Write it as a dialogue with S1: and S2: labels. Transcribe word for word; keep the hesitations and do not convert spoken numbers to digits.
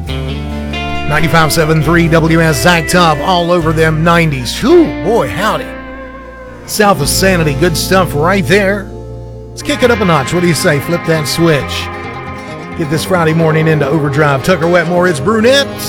S1: ninety-five point seven three W S Zach Top all over them nineties. Whew, boy, howdy. South of Sanity, good stuff right there. Let's kick it up a notch. What do you say? Flip that switch. Get this Friday morning into overdrive. Tucker Wetmore, it's Brunette.